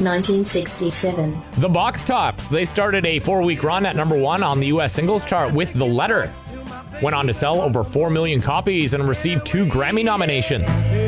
1967. The Box Tops. They started a 4-week run at number 1 on the U.S. singles chart with The Letter. Went on to sell over 4 million copies and received 2 Grammy nominations.